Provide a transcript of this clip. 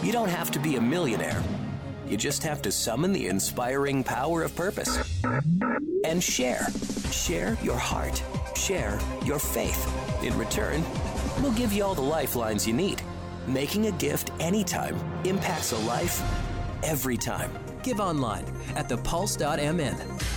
You don't have to be a millionaire. You just have to summon the inspiring power of purpose and share. Share your heart. Share your faith. In return, we'll give you all the lifelines you need. Making a gift anytime impacts a life every time. Give online at thepulse.mn.